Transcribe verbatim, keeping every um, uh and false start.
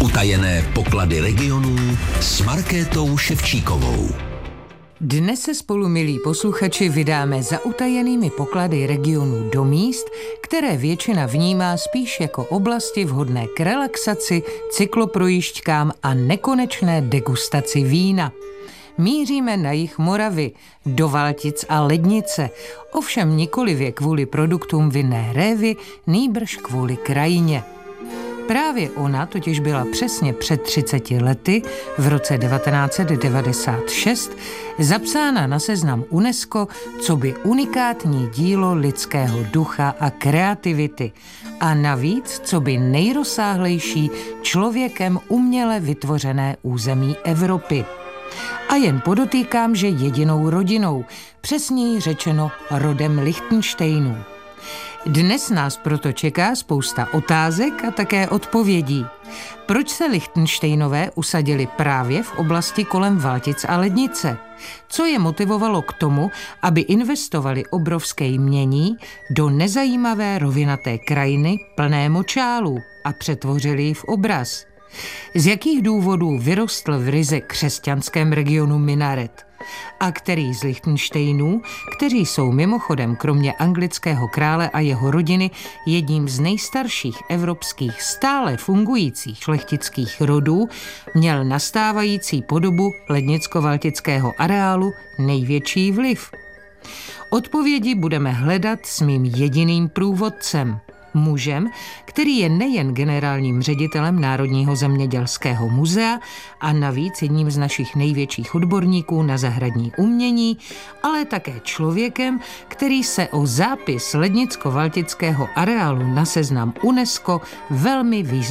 Utajené poklady regionů s Markétou Ševčíkovou. Dnes se spolu, milí posluchači, vydáme za utajenými poklady regionů do míst, které většina vnímá spíš jako oblasti vhodné k relaxaci, cykloprojížďkám a nekonečné degustaci vína. Míříme na jih Moravy, do Valtic a Lednice, ovšem nikoliv kvůli produktům vinné révy, nýbrž kvůli krajině. Právě ona totiž byla přesně před třiceti lety, v roce devatenáct set devadesát šest, zapsána na seznam UNESCO coby unikátní dílo lidského ducha a kreativity a navíc coby nejrozsáhlejší člověkem uměle vytvořené území Evropy. A jen podotýkám, že jedinou rodinou, přesněji řečeno rodem Lichtenštejnů. Dnes nás proto čeká spousta otázek a také odpovědí. Proč se Lichtenštejnové usadili právě v oblasti kolem Valtic a Lednice? Co je motivovalo k tomu, aby investovali obrovské jmění do nezajímavé rovinaté krajiny plné močálů a přetvořili ji v obraz? Z jakých důvodů vyrostl v ryze křesťanském regionu minaret? A který z Lichtenštejnů, kteří jsou mimochodem kromě anglického krále a jeho rodiny jedním z nejstarších evropských stále fungujících šlechtických rodů, měl na stávající podobu lednicko-valtického areálu největší vliv? Odpovědi budeme hledat s mým jediným průvodcem, mužem, který je nejen generálním ředitelem Národního zemědělského muzea a navíc jedním z našich největších odborníků na zahradní umění, ale také člověkem, který se o zápis lednicko-valtického areálu na seznam UNESCO velmi významně